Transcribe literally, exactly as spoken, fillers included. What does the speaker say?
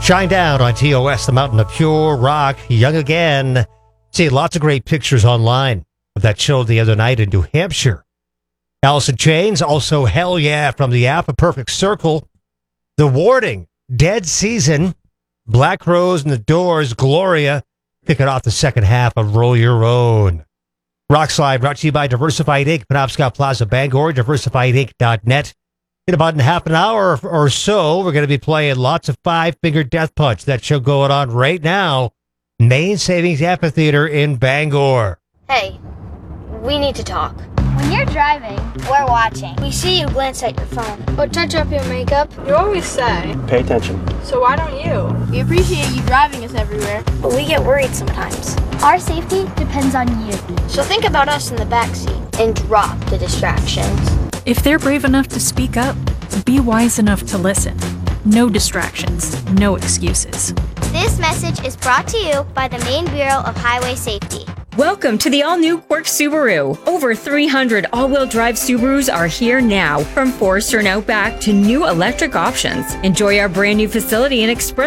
Shine down on T O S, the mountain of pure rock, young again. See lots of great pictures online of that show the other night in New Hampshire. Alice in Chains, also Hell Yeah from the app, A Perfect Circle. The Warding, Dead Season. Black Rose and the Doors, Gloria. Kicking off the second half of Roll Your Own. Rock Slide brought to you by Diversified Incorporated, Penobscot Plaza, Bangor, diversified inc dot net. In about half an hour or so, we're going to be playing lots of Five Finger Death Punch. That show going on right now. Main Savings Amphitheater in Bangor. Hey, we need to talk. When you're driving, we're watching. We see you glance at your phone or touch up your makeup. You always say, pay attention. So why don't you? We appreciate you driving us everywhere, but we get worried sometimes. Our safety depends on you. So think about us in the backseat and drop the distractions. If they're brave enough to speak up, be wise enough to listen. No distractions, no excuses. This message is brought to you by the Maine Bureau of Highway Safety. Welcome to the all-new Quirk Subaru. Over three hundred all-wheel drive Subarus are here now. From Forester and Outback to new electric options. Enjoy our brand new facility in Express